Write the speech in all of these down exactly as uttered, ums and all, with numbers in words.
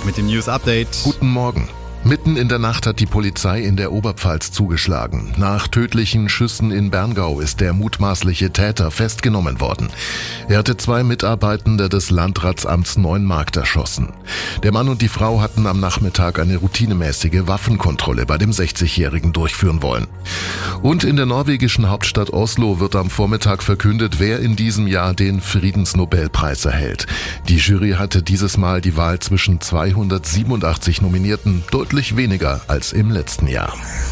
Mike mit dem News Update. Guten Morgen. Mitten in der Nacht hat die Polizei in der Oberpfalz zugeschlagen. Nach tödlichen Schüssen in Berngau ist der mutmaßliche Täter festgenommen worden. Er hatte zwei Mitarbeitende des Landratsamts Neuenmarkt erschossen. Der Mann und die Frau hatten am Nachmittag eine routinemäßige Waffenkontrolle bei dem sechzigjährigen durchführen wollen. Und in der norwegischen Hauptstadt Oslo wird am Vormittag verkündet, wer in diesem Jahr den Friedensnobelpreis erhält. Die Jury hatte dieses Mal die Wahl zwischen zweihundertsiebenundachtzig Nominierten, deutlich weniger als im letzten Jahr.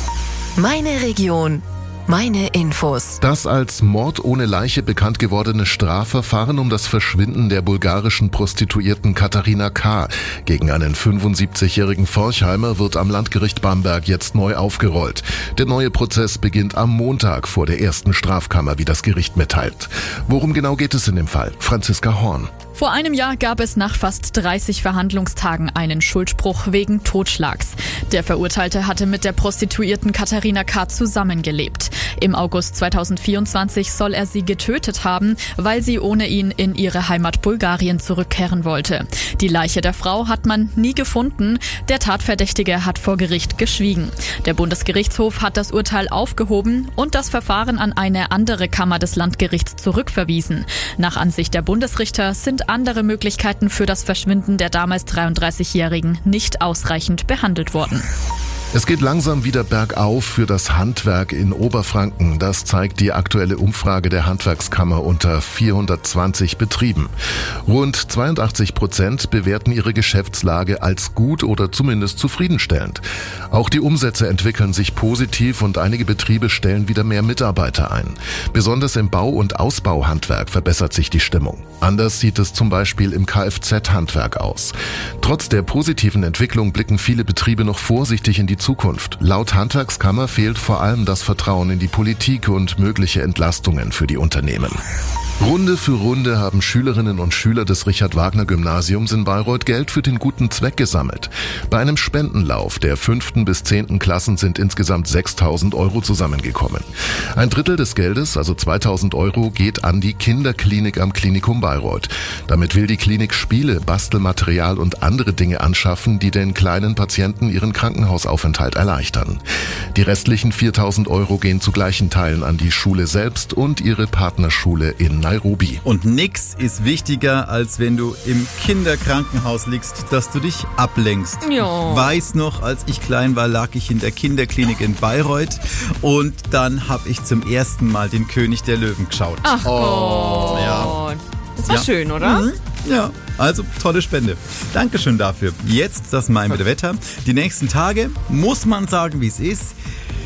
Meine Region. Meine Infos. Das als Mord ohne Leiche bekannt gewordene Strafverfahren um das Verschwinden der bulgarischen Prostituierten Katharina K. gegen einen fünfundsiebzigjährigen Forchheimer wird am Landgericht Bamberg jetzt neu aufgerollt. Der neue Prozess beginnt am Montag vor der ersten Strafkammer, wie das Gericht mitteilt. Worum genau geht es in dem Fall? Franziska Horn. Vor einem Jahr gab es nach fast dreißig Verhandlungstagen einen Schuldspruch wegen Totschlags. Der Verurteilte hatte mit der Prostituierten Katharina K. zusammengelebt. Im August zweitausendvierundzwanzig soll er sie getötet haben, weil sie ohne ihn in ihre Heimat Bulgarien zurückkehren wollte. Die Leiche der Frau hat man nie gefunden. Der Tatverdächtige hat vor Gericht geschwiegen. Der Bundesgerichtshof hat das Urteil aufgehoben und das Verfahren an eine andere Kammer des Landgerichts zurückverwiesen. Nach Ansicht der Bundesrichter sind andere Möglichkeiten für das Verschwinden der damals dreiunddreißigjährigen nicht ausreichend behandelt worden. Es geht langsam wieder bergauf für das Handwerk in Oberfranken. Das zeigt die aktuelle Umfrage der Handwerkskammer unter vierhundertzwanzig Betrieben. Rund zweiundachtzig Prozent bewerten ihre Geschäftslage als gut oder zumindest zufriedenstellend. Auch die Umsätze entwickeln sich positiv und einige Betriebe stellen wieder mehr Mitarbeiter ein. Besonders im Bau- und Ausbauhandwerk verbessert sich die Stimmung. Anders sieht es zum Beispiel im Kfz-Handwerk aus. Trotz der positiven Entwicklung blicken viele Betriebe noch vorsichtig in die Zukunft. Laut Handwerkskammer fehlt vor allem das Vertrauen in die Politik und mögliche Entlastungen für die Unternehmen. Runde für Runde haben Schülerinnen und Schüler des Richard-Wagner-Gymnasiums in Bayreuth Geld für den guten Zweck gesammelt. Bei einem Spendenlauf der fünften bis zehnten Klassen sind insgesamt sechstausend Euro zusammengekommen. Ein Drittel des Geldes, also zweitausend Euro, geht an die Kinderklinik am Klinikum Bayreuth. Damit will die Klinik Spiele, Bastelmaterial und andere Dinge anschaffen, die den kleinen Patienten ihren Krankenhausaufenthalt erleichtern. Die restlichen viertausend Euro gehen zu gleichen Teilen an die Schule selbst und ihre Partnerschule in Nairobi. Und nix ist wichtiger, als wenn du im Kinderkrankenhaus liegst, dass du dich ablenkst. Ja. Ich weiß noch, als ich klein war, lag ich in der Kinderklinik in Bayreuth und dann habe ich zum ersten Mal den König der Löwen geschaut. Ach Gott. Ja. Das war Ja. schön, oder? Mhm. Ja, also tolle Spende. Dankeschön dafür. Jetzt das Mal mit dem Wetter. Die nächsten Tage muss man sagen, wie es ist.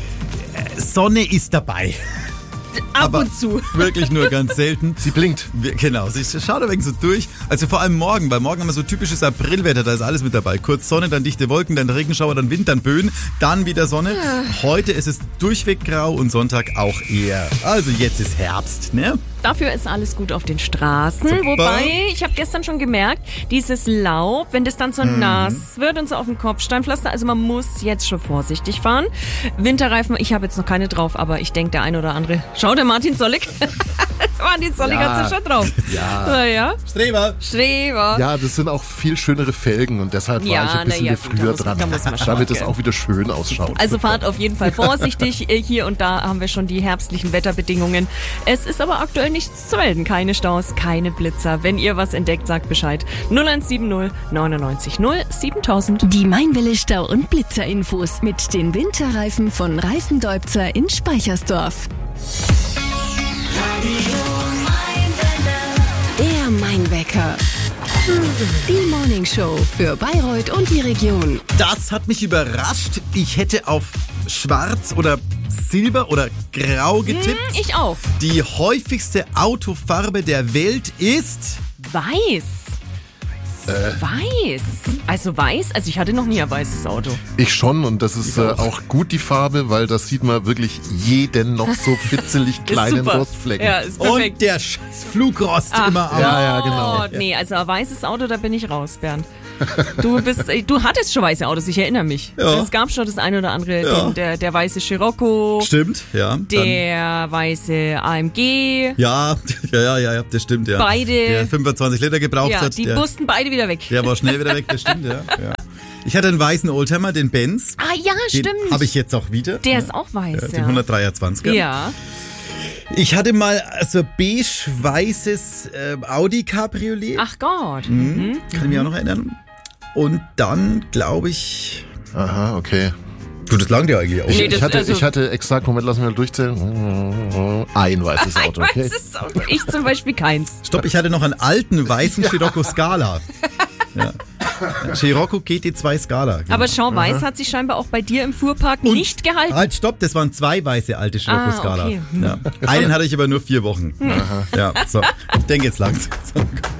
Sonne ist dabei. Ab Aber und zu. wirklich nur ganz selten. Sie blinkt. Wir, genau, sie schaut ein wenig so durch. Also vor allem morgen, weil morgen haben wir so typisches Aprilwetter, da ist alles mit dabei. Kurz Sonne, dann dichte Wolken, dann Regenschauer, dann Wind, dann Böen, dann wieder Sonne. Ja. Heute ist es durchweg grau und Sonntag auch eher. Also jetzt ist Herbst, ne? Dafür ist alles gut auf den Straßen. Super. Wobei, ich habe gestern schon gemerkt, dieses Laub, wenn das dann so Mhm. nass wird und so auf dem Kopfsteinpflaster, also man muss jetzt schon vorsichtig fahren. Winterreifen, ich habe jetzt noch keine drauf, aber ich denke, der ein oder andere. Schau, der Martin Sollig. Martin Sollig Ja. hat sie schon drauf. Ja. Naja, Streber! Streber. Ja, das sind auch viel schönere Felgen und deshalb war Ja, ich ein bisschen na ja, wie gut, da früher muss man- dran, da muss man schauen, damit es gell. auch wieder schön ausschaut. Also fahrt auf jeden Fall vorsichtig. Äh, Hier und da haben wir schon die herbstlichen Wetterbedingungen. Es ist aber aktuell nichts zu melden. Keine Staus, keine Blitzer. Wenn ihr was entdeckt, sagt Bescheid. null eins sieben null neunundneunzig null siebentausend. Die Mainwelle Stau- und Blitzerinfos mit den Winterreifen von Reifendeubzer in Speichersdorf. Der Mainwecker. Die Morningshow für Bayreuth und die Region. Das hat mich überrascht. Ich hätte auf schwarz oder silber oder grau getippt. Ich auch. Die häufigste Autofarbe der Welt ist... Weiß. Weiß. Also weiß? Also ich hatte noch nie ein weißes Auto. Ich schon und das ist äh, auch gut die Farbe, weil das sieht man wirklich jeden noch so fitzelig kleinen super. Rostflecken. Ja, ist perfekt. Und der scheiß Flugrost Ach, immer auf. Ja, ja, genau. Oh, nee, also ein weißes Auto, da bin ich raus, Bernd. Du bist, du hattest schon weiße Autos, ich erinnere mich. Ja. Es gab schon das eine oder andere, Ja. den, der, der weiße Scirocco, Stimmt, ja. Dann, der weiße A M G. ja, ja, ja, ja, ja, das stimmt, ja. Beide. Der fünfundzwanzig Liter gebraucht Ja, hat, die der, mussten beide wieder weg. der war schnell wieder weg, das stimmt, ja. ja. Ich hatte einen weißen Oldtimer, den Benz. Ah ja, Den stimmt. habe ich jetzt auch wieder. Der ist auch weiß, Ja, ja. den hundertdreiundzwanziger. Ja. Ich hatte mal so beige-weißes äh, Audi Cabriolet. Ach Gott. Mhm. Kann ich mich auch noch erinnern. Und dann, glaube ich... Aha, okay. Du, das langt ja eigentlich auch. Ich, Nee, das- ich, hatte, also- ich hatte exakt, Moment, lass mich mal durchzählen. Ein weißes Auto, Ich okay? weiß es auch. Ich zum Beispiel keins. Stopp, ich hatte noch einen alten weißen Scirocco Scala. Ja. Scirocco G T zwei Scala. Genau. Aber Jean Weiß hat sich scheinbar auch bei dir im Fuhrpark nicht gehalten. Halt, stopp, das waren zwei weiße alte Scirocco Ah, Scala. okay. Ja. Einen hatte ich aber nur vier Wochen. Ja, so. Ich denke, jetzt langt's. So.